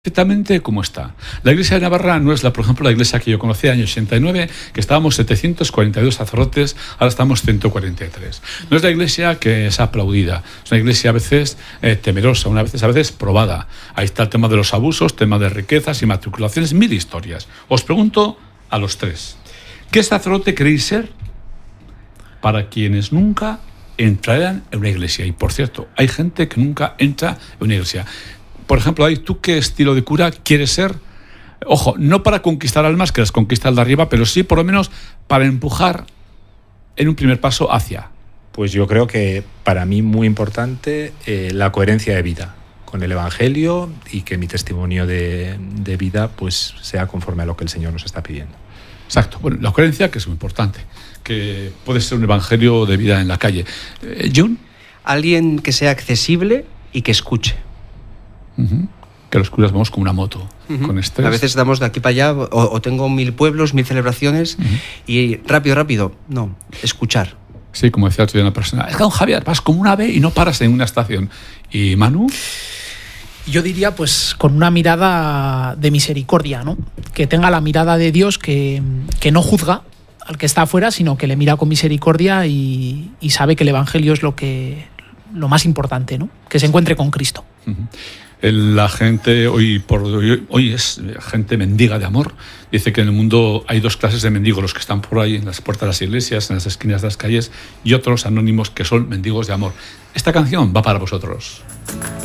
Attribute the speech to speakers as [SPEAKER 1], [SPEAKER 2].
[SPEAKER 1] Exactamente como está. La iglesia de Navarra no es, por ejemplo, la iglesia que yo conocí en el año 89, que estábamos 742 sacerdotes, ahora estamos 143. No es la iglesia que es aplaudida, es una iglesia a veces temerosa, a veces probada. Ahí está el tema de los abusos, tema de riquezas, inmatriculaciones, mil historias. Os pregunto a los tres, ¿qué sacerdote queréis ser para quienes nunca entrarán en una iglesia? Y por cierto, hay gente que nunca entra en una iglesia. Por ejemplo, ¿tú qué estilo de cura quieres ser? Ojo, no para conquistar almas, que las conquista el de arriba, pero sí por lo menos para empujar en un primer paso hacia.
[SPEAKER 2] Pues yo creo que para mí muy importante la coherencia de vida con el Evangelio y que mi testimonio de vida pues sea conforme a lo que el Señor nos está pidiendo.
[SPEAKER 1] Exacto. Bueno, la coherencia, que es muy importante, que puede ser un evangelio de vida en la calle. ¿Jun?
[SPEAKER 3] Alguien que sea accesible y que escuche.
[SPEAKER 1] Que los curas vamos con una moto, con estrés.
[SPEAKER 3] A veces damos de aquí para allá, o tengo 1000 pueblos, 1000 celebraciones, y rápido, no, escuchar.
[SPEAKER 1] Sí, como decía otro día una persona, es que don Javier, vas como un ave y no paras en una estación. ¿Y Manu?
[SPEAKER 4] Yo diría, pues, con una mirada de misericordia, ¿no? Que tenga la mirada de Dios que no juzga al que está afuera, sino que le mira con misericordia y sabe que el Evangelio es lo más importante, ¿no? Que se encuentre con Cristo.
[SPEAKER 1] La gente hoy es gente mendiga de amor. Dice que en el mundo hay dos clases de mendigos: los que están por ahí en las puertas de las iglesias, en las esquinas de las calles, y otros anónimos que son mendigos de amor. Esta canción va para vosotros.